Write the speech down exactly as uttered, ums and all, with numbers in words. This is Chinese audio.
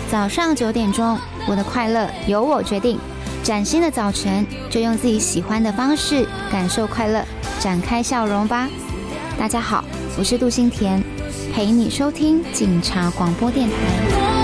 早上九点钟，我的快乐由我决定。崭新的早晨，就用自己喜欢的方式感受快乐，展开笑容吧。大家好，我是杜欣田，陪你收听警察广播电台。